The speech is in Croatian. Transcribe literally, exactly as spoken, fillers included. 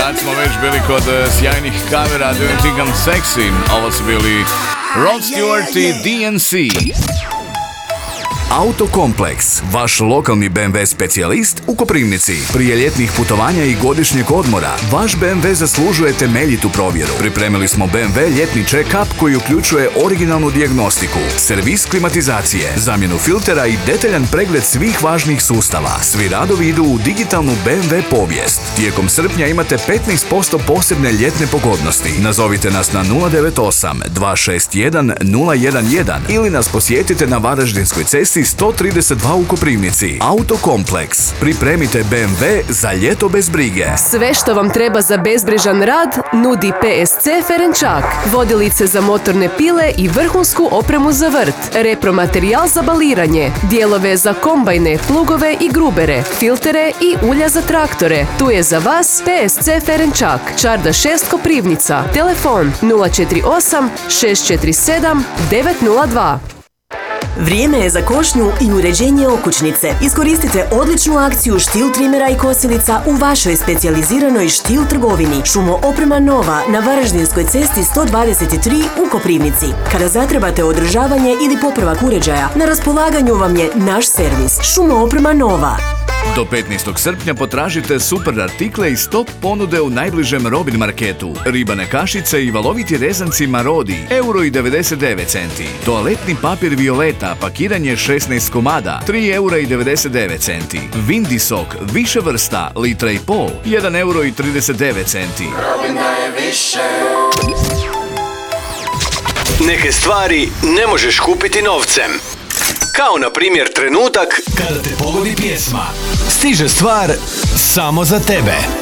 Kad smo već bili kod uh, sjajnih kavera Do You Think I'm Sexy, ovo su bili Rod Stewart i D N C. Autokompleks, vaš lokalni B M W specijalist u Koprivnici. Prije ljetnih putovanja i godišnjeg odmora, vaš B M W zaslužuje temeljitu provjeru. Pripremili smo B M W ljetni check-up koji uključuje originalnu dijagnostiku, servis klimatizacije, zamjenu filtera i detaljan pregled svih važnih sustava. Svi radovi idu u digitalnu B M W povijest. Tijekom srpnja imate petnaest posto posebne ljetne pogodnosti. Nazovite nas na nula devet osam dva šest jedan nula jedan jedan ili nas posjetite na Varaždinskoj cesti sto trideset dva u Koprivnici. Autokompleks. Pripremite B M W za ljeto bez brige. Sve što vam treba za bezbrižan rad nudi P S C Ferenčak. Vodilice za motorne pile i vrhunsku opremu za vrt. Repromaterijal za baliranje. Dijelove za kombajne, plugove i grubere. Filtere i ulja za traktore. Tu je za vas P S C Ferenčak. Čarda šest Koprivnica. Telefon nula četiri osam šest četiri sedam devet nula dva. Vrijeme je za košnju i uređenje okućnice. Iskoristite odličnu akciju štil trimera i kosilica u vašoj specijaliziranoj štil trgovini. Šumo oprema Nova na Varaždinskoj cesti sto dvadeset tri u Koprivnici. Kada zatrebate održavanje ili popravak uređaja, na raspolaganju vam je naš servis. Šumo oprema Nova. Do petnaestog srpnja potražite super artikle iz top ponude u najbližem Robin marketu. Ribane kašice i valoviti rezanci Marodi, euro i devedeset devet centi. Toaletni papir Violeta, pakiranje šesnaest komada, tri eura i devedeset devet centi. Vindi sok, više vrsta, litra i pol, jedan euro i trideset devet centi. Robin daje više. Neke stvari ne možeš kupiti novcem. Kao na primjer trenutak kada te pogodi pjesma. Stiže stvar samo za tebe.